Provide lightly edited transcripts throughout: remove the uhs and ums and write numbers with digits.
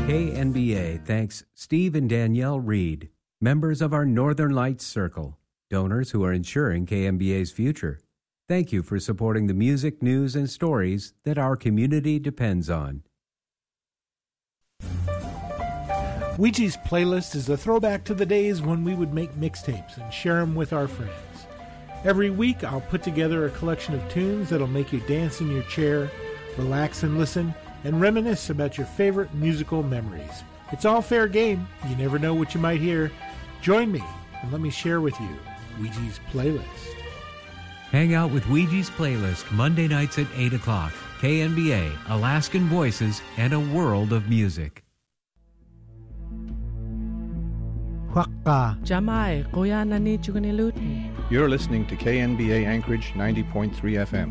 KNBA thanks Steve and Danielle Reed, members of our Northern Lights Circle, donors who are ensuring KNBA's future. Thank you for supporting the music, news, and stories that our community depends on. Ouija's playlist is a throwback to the days when we would make mixtapes and share them with our friends. Every week, I'll put together a collection of tunes that'll make you dance in your chair, relax and listen, and reminisce about your favorite musical memories. It's all fair game. You never know what you might hear. Join me and let me share with you Ouija's playlist. Hang out with Ouija's playlist Monday nights at 8 o'clock. KNBA, Alaskan Voices, and a world of music. Jamai, kuya nani chuganilutin. You're listening to KNBA Anchorage 90.3 FM.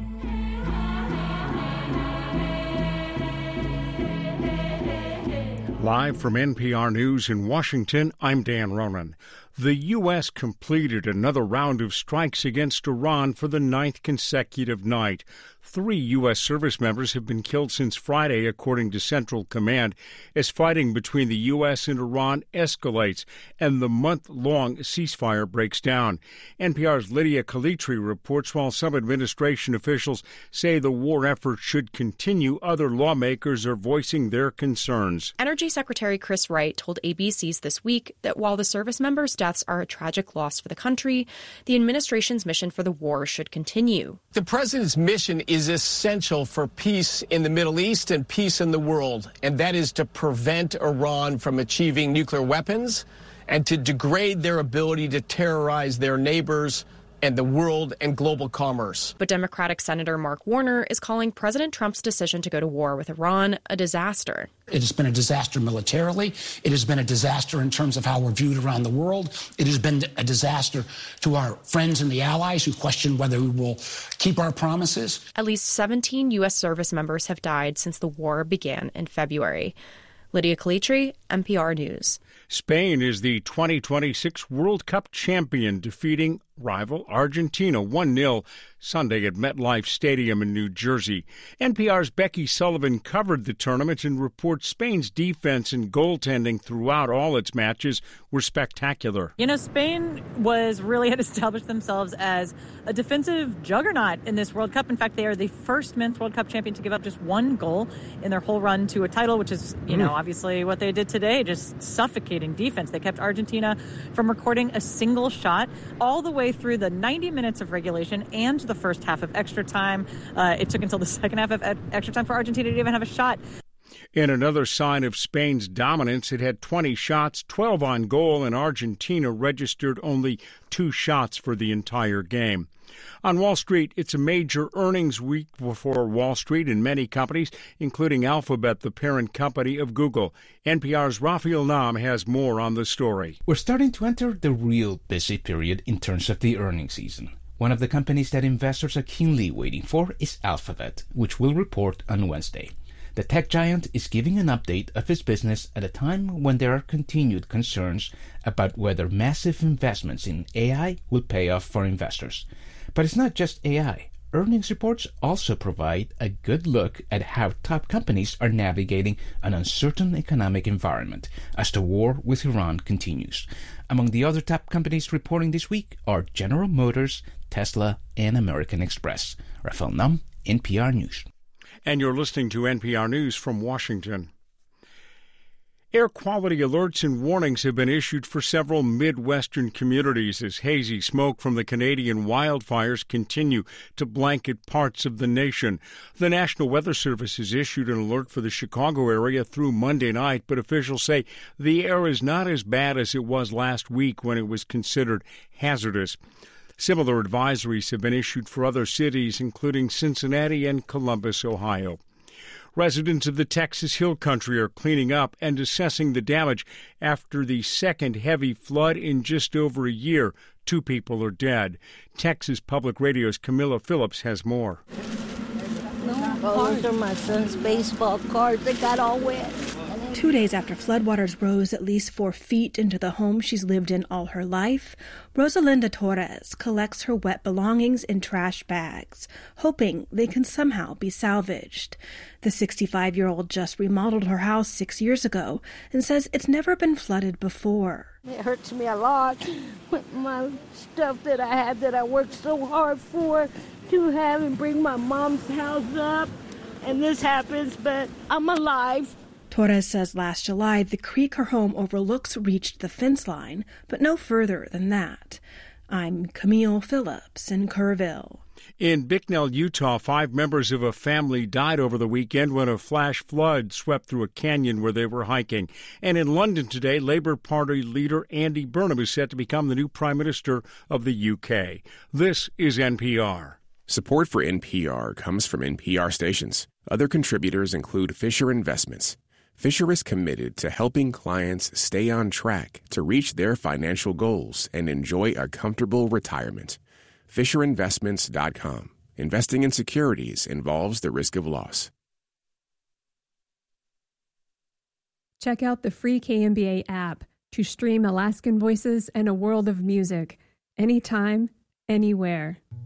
Live from NPR News in Washington, I'm Dan Ronan. The U.S. completed another round of strikes against Iran for the 9th consecutive night. 3 U.S. service members have been killed since Friday, according to Central Command, as fighting between the U.S. and Iran escalates and the month-long ceasefire breaks down. NPR's Lydia Calitri reports while some administration officials say the war effort should continue, other lawmakers are voicing their concerns. Energy Secretary Chris Wright told ABC's This Week that while the service members' deaths are a tragic loss for the country, the administration's mission for the war should continue. The president's mission is essential for peace in the Middle East and peace in the world, and that is to prevent Iran from achieving nuclear weapons and to degrade their ability to terrorize their neighbors and the world and global commerce. But Democratic Senator Mark Warner is calling President Trump's decision to go to war with Iran a disaster. It has been a disaster militarily. It has been a disaster in terms of how we're viewed around the world. It has been a disaster to our friends and the allies who question whether we will keep our promises. At least 17 U.S. service members have died since the war began in February. Lydia Calitri, NPR News. Spain is the 2026 World Cup champion, defeating rival Argentina 1-0 Sunday at MetLife Stadium in New Jersey. NPR's Becky Sullivan covered the tournament and reports Spain's defense and goaltending throughout all its matches were spectacular. You know, Spain had established themselves as a defensive juggernaut in this World Cup. In fact, they are the first men's World Cup champion to give up just 1 goal in their whole run to a title, which is, obviously what they did today, just suffocating defense. They kept Argentina from recording a single shot all the way through the 90 minutes of regulation and the first half of extra time. It took until the second half of extra time for Argentina to even have a shot. In another sign of Spain's dominance, it had 20 shots, 12 on goal, and Argentina registered only 2 shots for the entire game. On Wall Street, it's a major earnings week for Wall Street and many companies, including Alphabet, the parent company of Google. NPR's Rafael Nam has more on the story. We're starting to enter the real busy period in terms of the earnings season. One of the companies that investors are keenly waiting for is Alphabet, which will report on Wednesday. The tech giant is giving an update of its business at a time when there are continued concerns about whether massive investments in AI will pay off for investors. But it's not just AI. Earnings reports also provide a good look at how top companies are navigating an uncertain economic environment as the war with Iran continues. Among the other top companies reporting this week are General Motors, Tesla, and American Express. Rafael Nam, NPR News. And you're listening to NPR News from Washington. Air quality alerts and warnings have been issued for several Midwestern communities as hazy smoke from the Canadian wildfires continue to blanket parts of the nation. The National Weather Service has issued an alert for the Chicago area through Monday night, but officials say the air is not as bad as it was last week when it was considered hazardous. Similar advisories have been issued for other cities, including Cincinnati and Columbus, Ohio. Residents of the Texas Hill Country are cleaning up and assessing the damage after the second heavy flood in just over a year. 2 people are dead. Texas Public Radio's Camilla Phillips has more. Those are my son's baseball cards. They got all wet. 2 days after floodwaters rose at least 4 feet into the home she's lived in all her life, Rosalinda Torres collects her wet belongings in trash bags, hoping they can somehow be salvaged. The 65-year-old just remodeled her house 6 years ago and says it's never been flooded before. It hurts me a lot with my stuff that I had that I worked so hard for to have and bring my mom's house up. And this happens, but I'm alive. Torres says last July the creek her home overlooks reached the fence line, but no further than that. I'm Camille Phillips in Kerrville. In Bicknell, Utah, 5 members of a family died over the weekend when a flash flood swept through a canyon where they were hiking. And in London today, Labour Party leader Andy Burnham is set to become the new Prime Minister of the UK. This is NPR. Support for NPR comes from NPR stations. Other contributors include Fisher Investments. Fisher is committed to helping clients stay on track to reach their financial goals and enjoy a comfortable retirement. FisherInvestments.com. Investing in securities involves the risk of loss. Check out the free KMBA app to stream Alaskan voices and a world of music, anytime, anywhere.